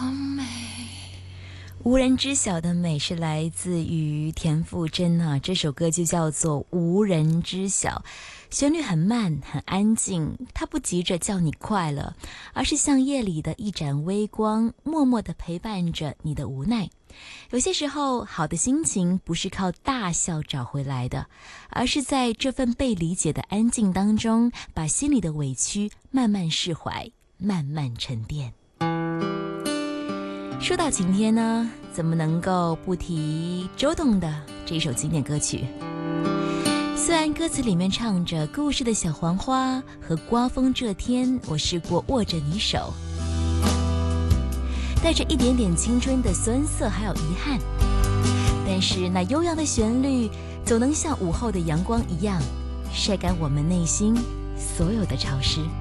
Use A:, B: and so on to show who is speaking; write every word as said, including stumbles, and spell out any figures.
A: 无人知晓的美是来自于田馥甄啊，这首歌就叫做无人知晓，旋律很慢很安静，它不急着叫你快乐，而是像夜里的一盏微光，默默地陪伴着你的无奈。有些时候好的心情不是靠大笑找回来的，而是在这份被理解的安静当中，把心里的委屈慢慢释怀，慢慢沉淀。说到晴天呢，怎么能够不提周董的这首经典歌曲？虽然歌词里面唱着故事的小黄花和刮风这天，我试过握着你手，带着一点点青春的酸涩还有遗憾，但是那悠扬的旋律总能像午后的阳光一样晒干我们内心所有的潮湿。